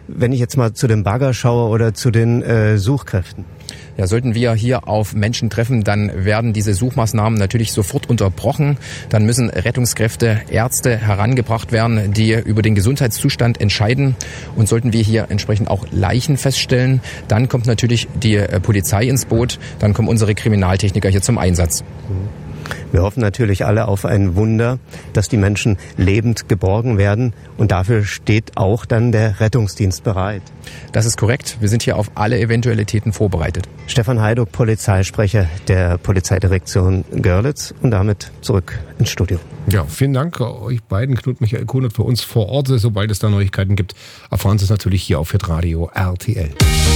wenn ich jetzt mal zu den Bagger schaue oder zu den Suchkräften? Ja, sollten wir hier auf Menschen treffen, dann werden diese Suchmaßnahmen natürlich sofort unterbrochen. Dann müssen Rettungskräfte, Ärzte herangebracht werden, die über den Gesundheitszustand entscheiden. Und sollten wir hier entsprechend auch Leichen feststellen, dann kommt natürlich die Polizei ins Boot. Dann kommen unsere Kriminaltechniker hier zum Einsatz. Wir hoffen natürlich alle auf ein Wunder, dass die Menschen lebend geborgen werden. Und dafür steht auch dann der Rettungsdienst bereit. Das ist korrekt. Wir sind hier auf alle Eventualitäten vorbereitet. Stefan Heiduck, Polizeisprecher der Polizeidirektion Görlitz. Und damit zurück ins Studio. Ja, vielen Dank euch beiden, Knut Michael Kunert, für uns vor Ort. Sobald es da Neuigkeiten gibt, erfahren Sie es natürlich hier auf Hitradio RTL.